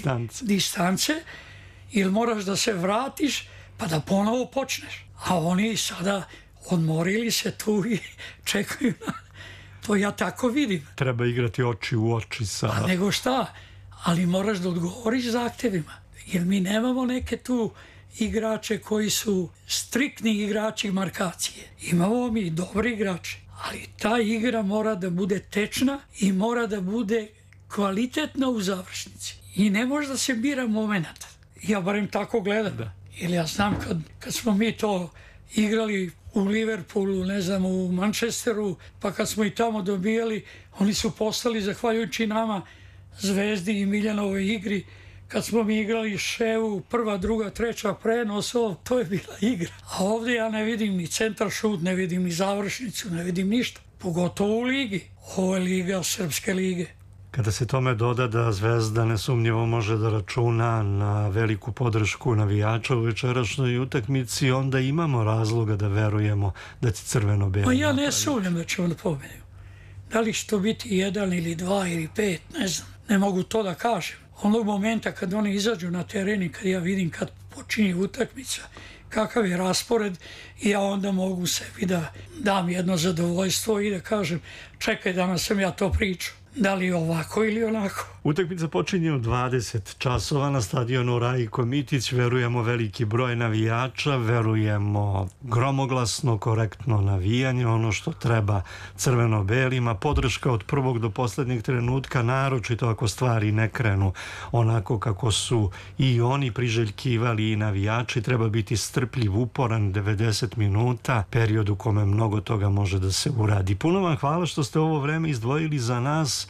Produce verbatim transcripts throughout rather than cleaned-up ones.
distance. distance, ili moraš da se vratiš pa da ponovo počneš. A oni sada odmorili se tu i čekaju na... To ja tako vidim. Treba igrati oči u oči sa... A nego šta? Ali moraš da odgovoriš zahtevima. Jer mi nemamo neke tu igrače koji su striktni igrači markacije. Imamo mi dobri igrači. Ali ta igra mora da bude tečna i mora da bude kvalitetna u završnici. I ne može da se bira moment. Ja barem tako gledam. Da. Ili ja znam kad, kad smo mi to igrali u Liverpoolu, ne znam, u Manchesteru, pa kad smo i tamo dobijali, oni su postali, zahvaljujući nama, Zvezdi i Miljanovoj igri, kad smo mi igrali Ševu, prva, druga, treća prenos, to je bila igra. A ovdje ja ne vidim ni centar šut, ne vidim ni završnicu, ne vidim ništa. Pogotovo u ligi. Ovo je liga Srpske lige. Kada se tome doda da Zvezda nesumnjivo može da računa na veliku podršku navijača u večerašnjoj utakmici, onda imamo razloga da verujemo da će crveno-beli... Ma ja ne sumnjam da ćemo da pobedimo. Da li će to biti jedan ili dva ili pet, ne znam. Ne mogu to da kažem. Onog momenta kad oni izađu na teren i kad ja vidim kad počinje utakmica, kakav je raspored, i ja onda mogu sebi da dam jedno zadovoljstvo i da kažem čekaj, danas sam ja to pričao. Da li ovako ili onako. Utakmica počinje u dvadeset časova na stadionu Rajko Mitić. Verujemo veliki broj navijača, verujemo gromoglasno, korektno navijanje, ono što treba crveno-belima, podrška od prvog do poslednjeg trenutka, naročito ako stvari ne krenu onako kako su i oni priželjkivali i navijači. Treba biti strpljiv, uporan, devedeset minuta, period u kome mnogo toga može da se uradi. Puno vam hvala što ste ovo vreme izdvojili za nas.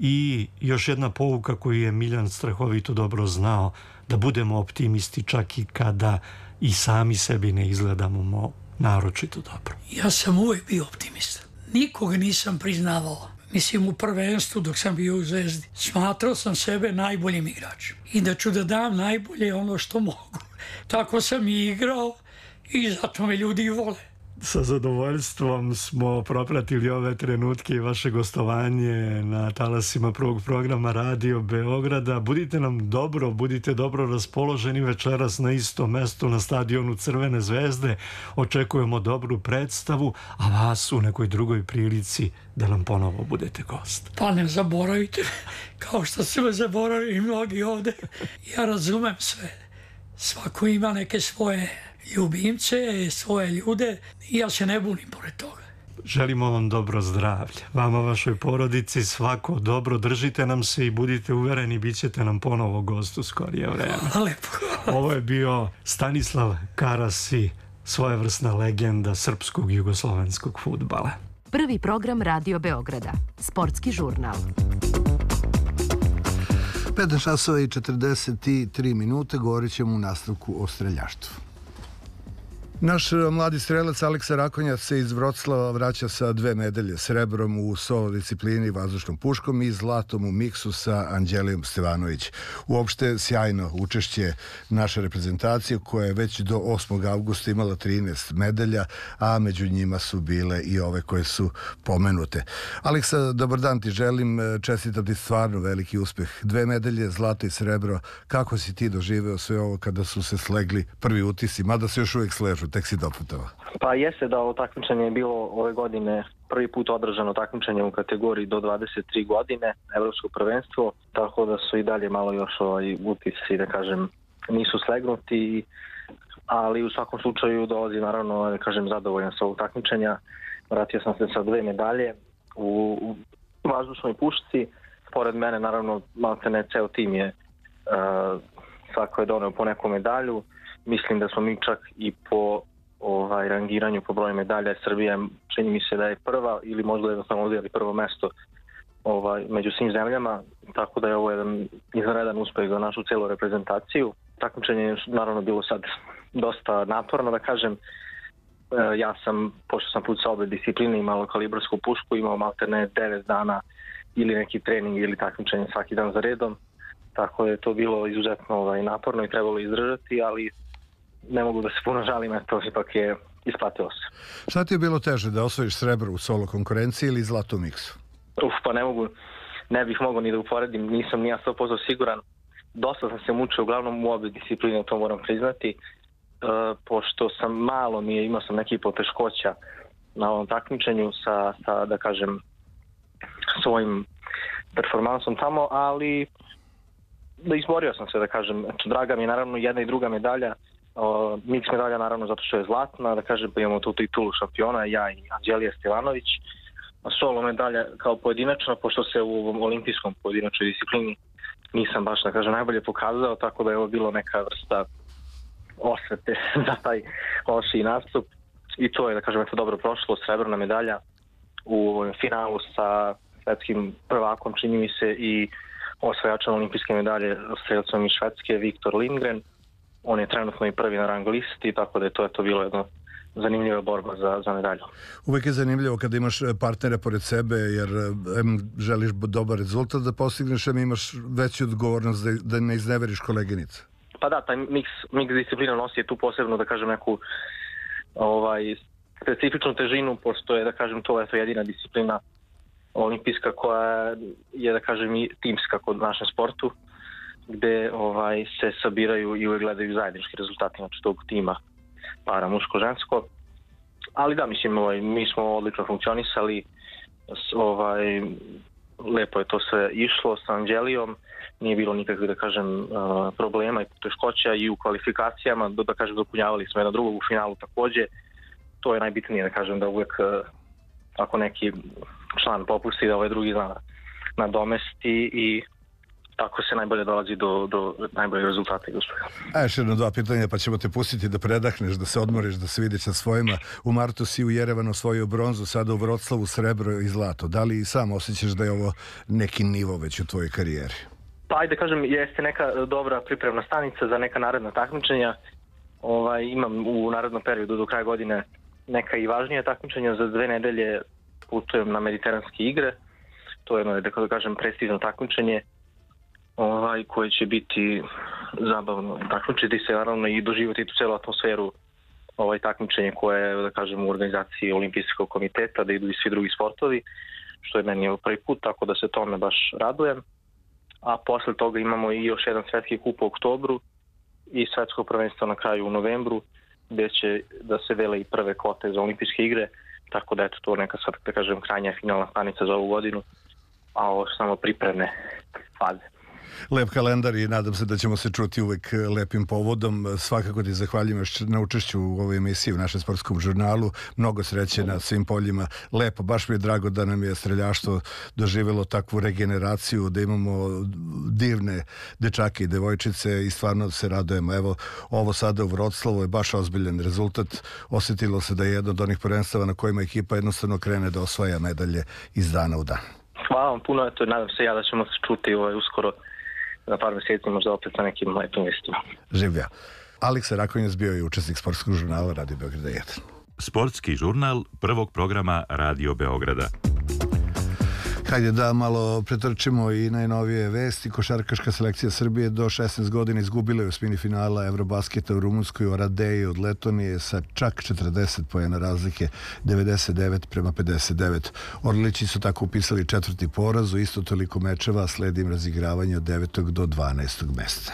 I još jedna pouka koju je Miljan strahovito dobro znao, da budemo optimisti čak i kada i sami sebi ne izgledamo naročito dobro. Ja sam uvijek bio optimista. Nikoga nisam priznavao. Mislim, u prvenstvu dok sam bio u Zvezdi. Smatrao sam sebe najboljim igračem. I da ću da dam najbolje ono što mogu. Tako sam i igrao i zato me ljudi vole. Sa zadovoljstvom smo propratili ove trenutke i vaše gostovanje na talasima prvog programa Radio Beograda. Budite nam dobro, budite dobro raspoloženi večeras na istom mestu na stadionu Crvene zvezde. Očekujemo dobru predstavu, a vas u nekoj drugoj prilici da nam ponovo budete gost. Pa ne zaboravite, kao što su me zaboravili mnogi ovde. Ja razumem sve. Svako ima neke svoje ljubimce, svoje ljude i ja se ne bunim pored toga. Želimo vam dobro zdravlje. Vama, vašoj porodici, svako dobro. Držite nam se i budite uvereni, bit ćete nam ponovo gost u skorije vreme. Hvala lepo. Ovo je bio Stanislav Karasi, svojevrsna legenda srpskog i jugoslovenskog fudbala. Prvi program Radio Beograda. Sportski žurnal. petnaest časova i četrdeset tri minute, govorit ćemo u nastavku o streljaštvu. Naš mladi strelac Aleksa Rakonjac se iz Vroclava vraća sa dve medalje, srebrom u solo disciplini vazdušnom puškom i zlatom u miksu sa Anđelijom Stevanović. Uopšte sjajno učešće naše reprezentacije koja je već do osmog avgusta imala trinaest medalja, a među njima su bile i ove koje su pomenute. Aleksa, dobar dan ti želim, čestitam ti stvarno veliki uspeh. Dve medalje, zlato i srebro. Kako si ti doživeo sve ovo kada su se slegli prvi utisci, mada se još uvijek sležu? Tek si doputovao. Pa jeste da ovo takmičenje je bilo ove godine prvi put održano takmičenje u kategoriji do dvadeset tri godine, evropsko prvenstvo, tako da su i dalje malo još ovaj utisci, da kažem, nisu slegnuti, ali u svakom slučaju dolazi naravno, da kažem, zadovoljan sa ovog takmičenja. Vratio sam se sa dve medalje u, u vazdušnoj pušci. Pored mene, naravno, maltene ceo tim je, uh, svako je doneo po neku medalju. Mislim da smo mi čak i po ovaj, rangiranju po broju medalja Srbija, čini mi se da je prva ili možda jednostavno uzeli prvo mesto ovaj, među svim zemljama, tako da je ovo jedan izvanredan uspeh za našu celu reprezentaciju. Takmičenje je naravno bilo sad dosta naporno, da kažem. E, ja sam, pošto sam pucao obe discipline i malokalibarsku pušku, imao maltene devet dana ili neki trening ili takmičenje svaki dan za redom, tako je to bilo izuzetno ovaj, naporno i trebalo izdržati, ali ne mogu da se puno žalim, to ipak je isplatilo se. Šta ti je bilo teže, da osvojiš srebro u solo konkurenciji ili zlato u miksu? Uf, pa ne mogu, ne bih mogao ni da uporedim, nisam ni ja sto posto siguran. dosta sam se mučio uglavnom u obe discipline, to moram priznati, uh, pošto sam malo mi je, imao sam nekih poteškoća na ovom takmičenju sa, sa da kažem, svojim performansom tamo, ali da izborio sam se, da kažem. Znači, draga mi je naravno jedna i druga medalja, uh, mix medalja naravno zato što je zlatna, da kažem, pa imamo tu titulu šampiona, ja i Anđelija Stevanović, a solo medalja kao pojedinačna, pošto se u ovom olimpijskom pojedinačnoj disciplini nisam baš, da kažem, najbolje pokazao, tako da je ovo bilo neka vrsta osvete za taj loši nastup i to je, da kažem, eto dobro prošlo, srebrna medalja u finalu sa svetskim prvakom, čini mi se, i osvajačem olimpijske medalje streljacom iz Švedske, Viktor Lindgren. On je trenutno i prvi na rang listi, tako da je to, je to bilo jedno zanimljiva borba za, za medalju. Uvijek je zanimljivo kada imaš partnere pored sebe, jer em, želiš dobar rezultat da postigneš, em imaš veću odgovornost da, da ne izneveriš koleginice. Pa da, taj mix, mix disciplina nosi je tu posebno, da kažem, neku ovaj, specifičnu težinu, pošto je, da kažem, to je to jedina disciplina olimpijska koja je, da kažem, i timska kod našem sportu, gde ovaj, se sabiraju i uvijek gledaju zajednički rezultati, znači tog tima para muško-žensko. Ali da, mislim, ovaj, mi smo odlično funkcionisali, ovaj, lepo je to sve išlo sa Anđelijom, nije bilo nikakvih, da kažem, problema i poteškoća i u kvalifikacijama, da kažem, dopunjavali smo jedno drugog u finalu takođe. To je najbitnije, da kažem, da uvijek ako neki član popusti, da ovaj drugi zna nadomesti i tako se najbolje dolazi do, do najboljeg rezultata i uspeha. A još jedno dva pitanja, pa ćemo te pustiti da predahneš, da se odmoriš, da se vidiš sa svojima. U martu si u Jerevanu osvojio bronzu, sada u Vroclavu srebro i zlato. Da li i sam osjećaš da je ovo neki nivo već u tvojoj karijeri? Pa ajde kažem, jeste neka dobra pripremna stanica za neka naredna takmičenja. Ovaj, imam u narednom periodu do kraja godine neka i važnija takmičenja. Za dve nedelje putujem na mediteranske igre. To je jedno, da kažem, prestižno takmičenje ovaj, koje će biti zabavno takmičiti se, naravno, i doživjeti tu celu atmosferu ovaj takmičenje koje je, da kažem, u organizaciji Olimpijskog komiteta, da idu i svi drugi sportovi, što je meni prvi put, tako da se tome baš radujem. A posle toga imamo i još jedan svetski kup u oktobru i svetsko prvenstvo na kraju u novembru, gde će da se dele i prve kvote za olimpijske igre, tako da eto to neka sad, da kažem, krajnja finalna stanica za ovu godinu, a ovo su samo pripremne faze. Lep kalendar i nadam se da ćemo se čuti uvek lepim povodom. Svakako ti zahvaljujem na učešću u ovoj emisiji u našem sportskom žurnalu. Mnogo sreće na svim poljima. Lepo, baš mi je drago da nam je streljaštvo doživjelo takvu regeneraciju, da imamo divne dečake i devojčice i stvarno se radujemo. Evo, ovo sada u Vroclavu je baš ozbiljan rezultat. Osjetilo se da je jedno od onih prvenstava na kojima ekipa jednostavno krene da osvaja medalje iz dana u dan. Hvala vam puno, eto, nadam se ja da ćemo se čuti ovaj, uskoro za par mjeseci, možda opet sa nekim lepim vestima. Življa. Aleksa Rakonjac bio je učesnik sportskog žurnala Radio Beograda jedan. Sportski žurnal prvog programa Radio Beograda. Hajde da malo pretrčimo i najnovije vesti. Košarkaška selekcija Srbije do šesnaest godina izgubila je u osmini finala Eurobasketa u Rumunskoj u Radeji od Letonije sa čak četrdeset poena razlike, devedeset devet prema pedeset devet. Orlići su tako upisali četvrti poraz u isto toliko mečeva, sledi im razigravanje od devetog do dvanaestog mesta.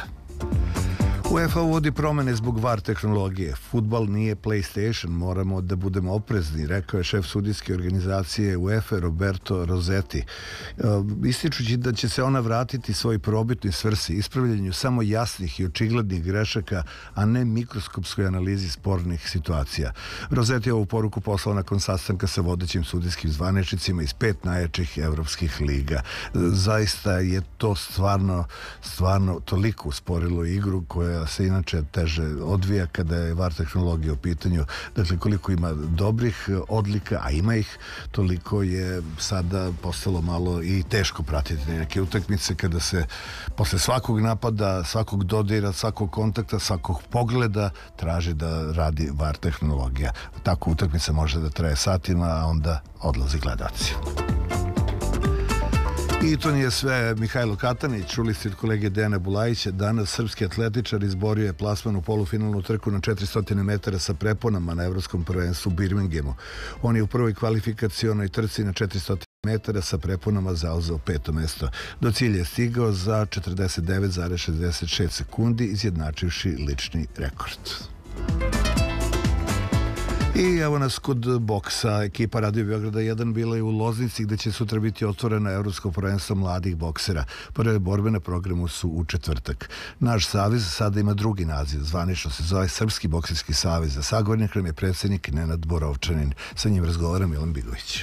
UEFA uvodi promene zbog V A R tehnologije. Fudbal nije PlayStation, moramo da budemo oprezni, rekao je šef sudijske organizacije UEFA Roberto Rossetti. Ističući da će se ona vratiti svoj probitnoj svrsi, ispravljanju samo jasnih i očiglednih grešaka, a ne mikroskopskoj analizi spornih situacija. Rossetti je ovu poruku poslao nakon sastanka sa vodećim sudijskim zvaničnicima iz pet najjačih evropskih liga. Zaista je to stvarno, stvarno toliko usporilo igru koja se inače teže odvija kada je V A R tehnologija u pitanju. Dakle, koliko ima dobrih odlika, a ima ih, toliko je sada postalo malo i teško pratiti neke utakmice kada se posle svakog napada, svakog dodira, svakog kontakta, svakog pogleda traži da radi V A R tehnologija. Tako utakmica može da traje satima, a onda odlazi gledaoci. I to nije sve. Mihajlo Katanić, čuli ste od kolege Dejana Bulajića, danas srpski atletičar izborio je plasman u polufinalnu trku na četiristo metara sa preponama na evropskom prvenstvu u Birminghamu. On je u prvoj kvalifikacionoj trci na četiristo metara sa prepunama zauzeo peto mesto. Do cilja je stigao za četrdeset devet zarez šezdeset šest sekundi, izjednačivši lični rekord. I evo nas kod boksa. Ekipa Radio Beograda jedan bila je u Loznici gde će sutra biti otvoreno Evropsko prvenstvo mladih boksera. Prve borbe na programu su u četvrtak. Naš savez sada ima drugi naziv. Zvanično se zove Srpski bokserski savez. A sagovornik nam je predsjednik Nenad Borovčanin. Sa njim razgovara Milan Bigović.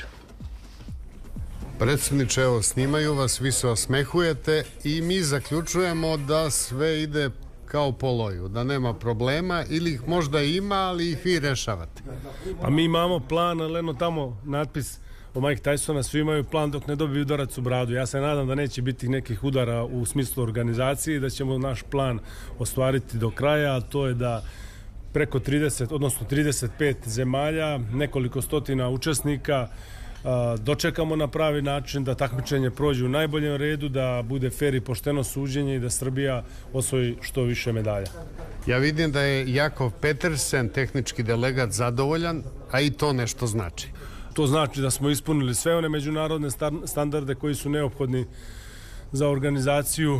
Predsjedniče, evo, snimaju vas, vi se osmehujete i mi zaključujemo da sve ide kao po loju, da nema problema ili ih možda ima, ali ih vi rešavate. Pa mi imamo plan, ali eno tamo natpis o Mike Tysona, svi imaju plan dok ne dobiju udarac u bradu. Ja se nadam da neće biti nekih udara u smislu organizacije i da ćemo naš plan ostvariti do kraja, a to je da preko trideset, odnosno trideset pet zemalja, nekoliko stotina učesnika, dočekamo na pravi način, da takmičenje prođe u najboljem redu, da bude fer i pošteno suđenje i da Srbija osvoji što više medalja. Ja vidim da je Jakov Petersen, tehnički delegat, zadovoljan, a i to nešto znači. To znači da smo ispunili sve one međunarodne standarde koji su neophodni za organizaciju,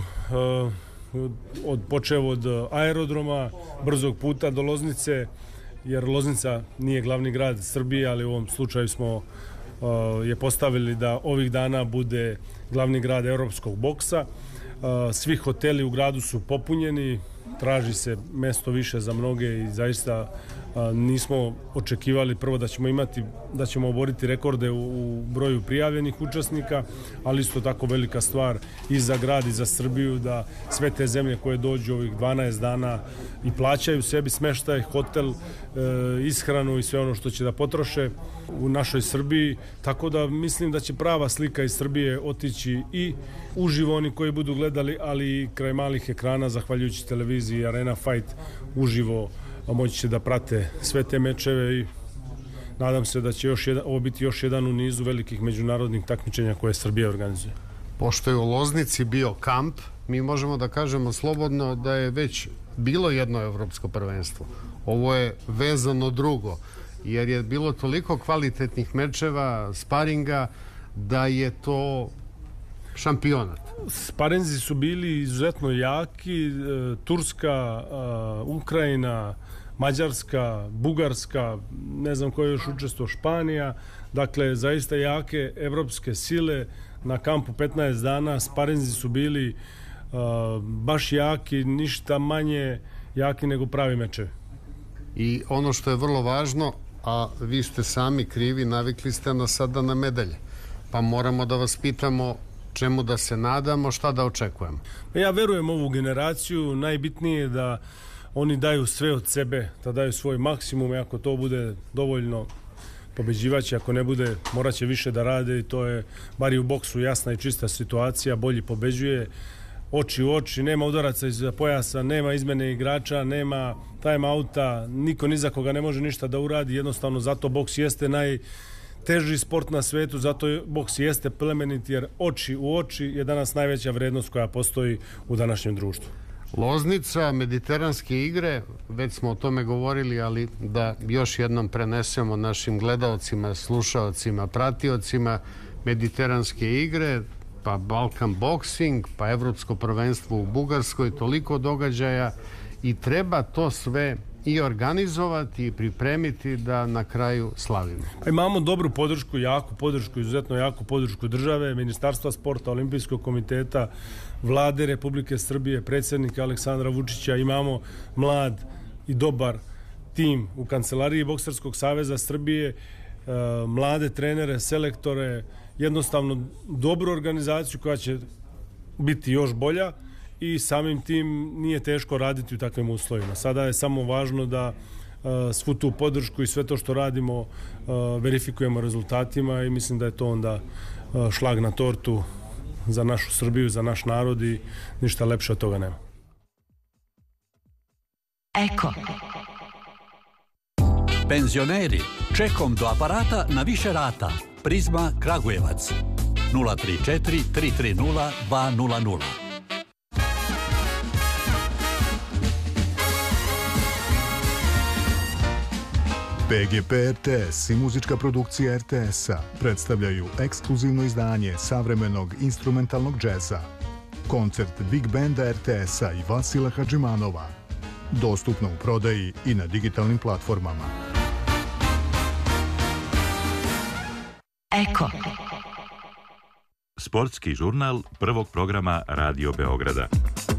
od počev od aerodroma, brzog puta do Loznice, jer Loznica nije glavni grad Srbije, ali u ovom slučaju smo je postavili da ovih dana bude glavni grad evropskog boksa. Svi hoteli u gradu su popunjeni, traži se mesto više za mnoge i zaista nismo očekivali prvo da ćemo imati, da ćemo oboriti rekorde u broju prijavljenih učesnika, ali isto tako velika stvar i za grad i za Srbiju da sve te zemlje koje dođu ovih dvanaest dana i plaćaju sebi smeštaj, hotel, ishranu i sve ono što će da potroše u našoj Srbiji, tako da mislim da će prava slika iz Srbije otići i uživo oni koji budu gledali, ali i kraj malih ekrana, zahvaljujući televiziji Arena Fight uživo moći će da prate sve te mečeve i nadam se da će još jedan, ovo biti još jedan u nizu velikih međunarodnih takmičenja koje Srbija organizuje. Pošto je u Loznici bio kamp, mi možemo da kažemo slobodno da je već bilo jedno evropsko prvenstvo. Ovo je vezano drugo, jer je bilo toliko kvalitetnih mečeva, sparinga, da je to šampionat. Sparinzi su bili izuzetno jaki, Turska, Ukrajina, Mađarska, Bugarska, ne znam ko je još učestvovao, Španija, dakle zaista jake evropske sile na kampu petnaest dana. Sparinzi su bili uh, baš jaki, ništa manje jaki nego pravi mečevi. I ono što je vrlo važno, a vi ste sami krivi, navikli ste na sada na medalje, pa moramo da vas pitamo čemu da se nadamo, šta da očekujemo. Ja verujem ovu generaciju, najbitnije je da oni daju sve od sebe, da daju svoj maksimum i ako to bude dovoljno pobeđivaće, ako ne bude morat će više da rade i to je bar i u boksu jasna i čista situacija, bolji pobeđuje, oči u oči, nema udaraca iza pojasa, nema izmene igrača, nema time outa, niko ni za koga ne može ništa da uradi, jednostavno zato boks jeste najteži sport na svetu, zato boks jeste plemenit jer oči u oči je danas najveća vrednost koja postoji u današnjem društvu. Loznica, mediteranske igre, već smo o tome govorili, ali da još jednom prenesemo našim gledaocima, slušaocima, pratiocima, mediteranske igre, pa Balkan Boxing, pa Evropsko prvenstvo u Bugarskoj, toliko događaja i treba to sve i organizovati i pripremiti da na kraju slavimo. Imamo dobru podršku, jaku podršku, izuzetno jaku podršku države, Ministarstva sporta, Olimpijskog komiteta, Vlade Republike Srbije, predsjednika Aleksandra Vučića. Imamo mlad i dobar tim u Kancelariji Bokserskog saveza Srbije, mlade trenere, selektore, jednostavno dobru organizaciju koja će biti još bolja i samim tim nije teško raditi u takvim uslovima. Sada je samo važno da uh, svu tu podršku i sve to što radimo uh, verifikujemo rezultatima i mislim da je to onda uh, šlag na tortu za našu Srbiju, za naš narod i ništa lepše od toga nema. Eko. Penzioneri, čekom do aparata na više rata. Prizma Kragujevac. nula tri četiri tri tri nula dva nula nula. B G P R T S i muzička produkcija R T S-a predstavljaju ekskluzivno izdanje savremenog instrumentalnog džeza. Koncert Big Banda R T S-a i Vasila Hadžimanova. Dostupno u prodaji i na digitalnim platformama. Eko. Sportski žurnal prvog programa Radio Beograda.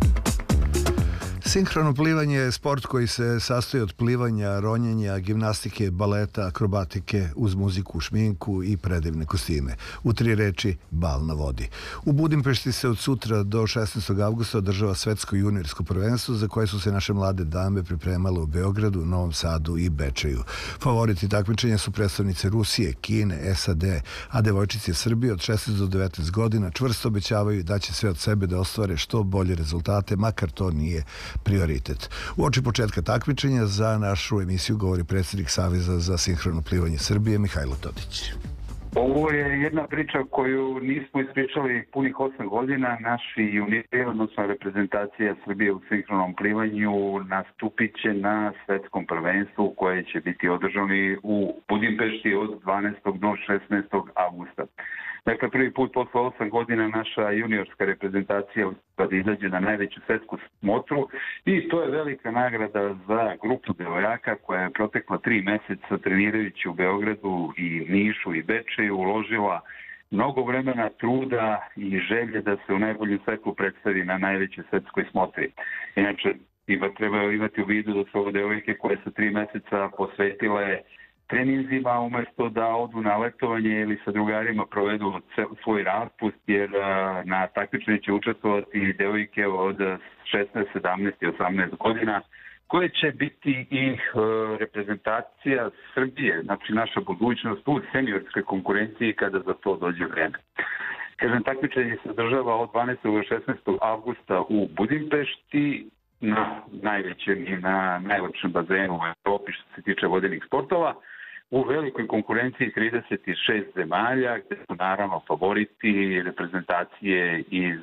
Sinhrono plivanje je sport koji se sastoji od plivanja, ronjenja, gimnastike, baleta, akrobatike, uz muziku, šminku i predivne kostime. U tri reči, bal na vodi. U Budimpešti se od sutra do šesnaestog avgusta održava svetsko juniorsko prvenstvo za koje su se naše mlade dame pripremale u Beogradu, Novom Sadu i Bečeju. Favoriti takmičenja su predstavnice Rusije, Kine, S A D, a devojčice Srbije od šesnaest do devetnaest godina čvrsto obećavaju da će sve od sebe da ostvare što bolje rezultate, makar to nije prioritet. U oči početka takmičenja za našu emisiju govori predsjednik Saveza za sinhrono plivanje Srbije, Mihajlo Todić. Ovo je jedna priča koju nismo ispričali punih osam godina. Naši juniori, odnosno reprezentacija Srbije u sinhronom plivanju, nastupit će na svetskom prvenstvu koje će biti održani u Budimpešti od dvanaestog do šesnaestog avgusta. Dakle, prvi put posle osam godina naša juniorska reprezentacija da izađe na najveću svetsku smotru i to je velika nagrada za grupu devojaka koja je protekla tri meseca trenirajući u Beogradu i Nišu i Bečeju uložila mnogo vremena, truda i želje da se u najboljem svetlu predstavi na najvećoj svetskoj smotri. Inače, ima, treba imati u vidu da su ove devojke koje su tri meseca posvetile treninzima umesto da odu na letovanje ili sa drugarima provedu svoj raspust, jer na takmičenju će učestvovati devojke od šesnaest, sedamnaest i osamnaest godina, koje će biti i reprezentacija Srbije, znači naša budućnost u seniorskoj konkurenciji kada za to dođe vreme. Kažem, takmičenje se održava od dvanaestog do šesnaestog avgusta u Budimpešti, na najvećem i na najlepšem bazenu u Evropi što se tiče vodenih sportova, u velikoj konkurenciji trideset šest zemalja, gde su naravno favoriti reprezentacije iz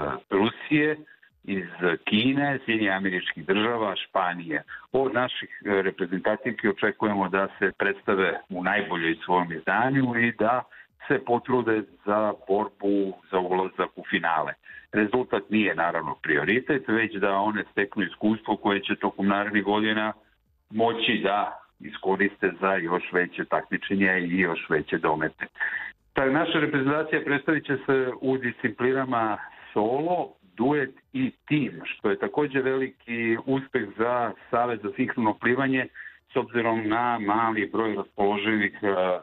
Rusije, iz Kine, Sjedinjenih Američkih Država, Španije. Od naših reprezentativki očekujemo da se predstave u najboljoj svojom izdanju i da se potrude za borbu za ulazak u finale. Rezultat nije naravno prioritet, već da one steknu iskustvo koje će tokom narednih godina moći da iskoriste za još veće takmičenje i još veće domete. Ta naša reprezentacija predstavit će se u disciplinama solo, duet i tim, što je također veliki uspeh za Savez za sinhrono plivanje s obzirom na mali broj raspoloživih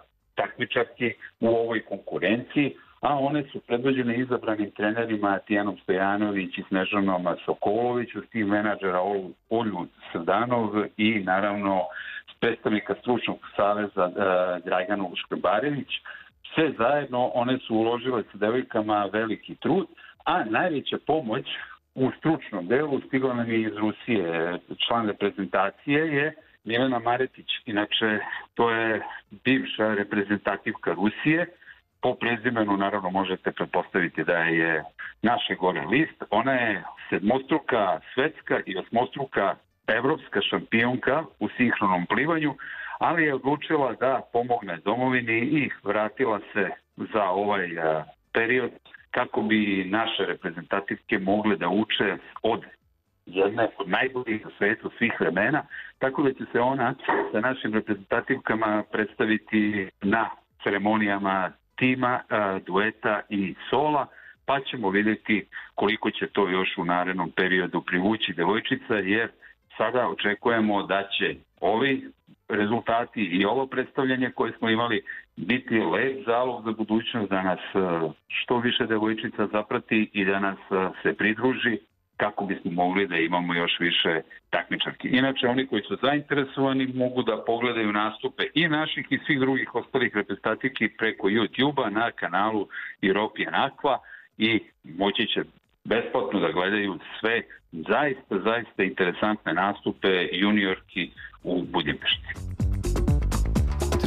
takmičarki u ovoj konkurenciji, a one su predvođene izabranim trenerima Tijanom Stojanović i Snežanom Sokolović, uz tim menadžera Olju Srdanov i naravno predstavnika stručnog saveza Draganu Škrebarević. Sve zajedno one su uložile sa devojkama veliki trud, a najveća pomoć u stručnom delu stigla nam je iz Rusije. Član reprezentacije je Milena Maretić. Inače, to je bivša reprezentativka Rusije. Po prezimenu, naravno, možete pretpostaviti da je naše gore list. Ona je sedmostruka svetska i osmostruka evropska šampionka u sinhronom plivanju, ali je odlučila da pomogne domovini i vratila se za ovaj period kako bi naše reprezentativke mogle da uče od jedne od najboljih na svetu svih vremena, tako da će se ona sa našim reprezentativkama predstaviti na ceremonijama tima, dueta i sola, pa ćemo vidjeti koliko će to još u narednom periodu privući devojčica, jer sada očekujemo da će ovi rezultati i ovo predstavljanje koje smo imali biti lep zalog za budućnost, da nas što više devojčica zaprati i da nas se pridruži kako bismo mogli da imamo još više takmičarki. Inače, oni koji su zainteresovani mogu da pogledaju nastupe i naših i svih drugih ostalih reprezentativki preko YouTube-a na kanalu European Aqua i moći će besplatno da gledaju sve zaista, zaista interesantne nastupe juniorki u Budimpešti.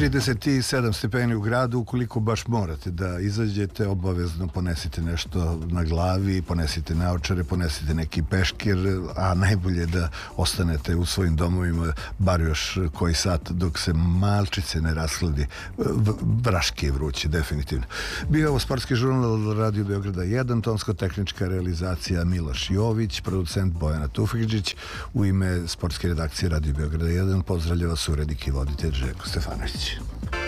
trideset sedam stepeni u gradu, ukoliko baš morate da izađete, obavezno ponesite nešto na glavi, ponesite naočare, ponesite neki peškir, a najbolje da ostanete u svojim domovima bar još koji sat dok se malčice ne rasladi. Vraški je vruće, definitivno. Bio je ovo sportski žurnal Radio Beograda jedan, tonsko-tehnička realizacija Miloš Jović, producent Bojana Tufekđić, u ime sportske redakcije Radio Beograda jedan pozdravlja vas urednik i voditelj Željko Stefanović.